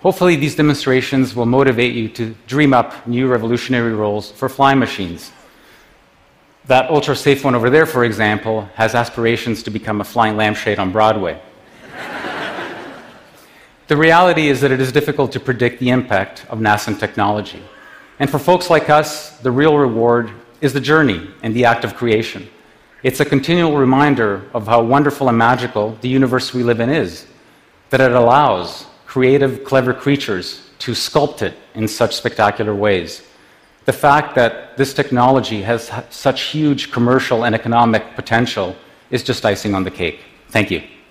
Hopefully, these demonstrations will motivate you to dream up new revolutionary roles for flying machines. That ultra-safe one over there, for example, has aspirations to become a flying lampshade on Broadway. The reality is that it is difficult to predict the impact of nascent technology. And for folks like us, the real reward is the journey and the act of creation. It's a continual reminder of how wonderful and magical the universe we live in is, that it allows creative, clever creatures to sculpt it in such spectacular ways. The fact that this technology has such huge commercial and economic potential is just icing on the cake. Thank you.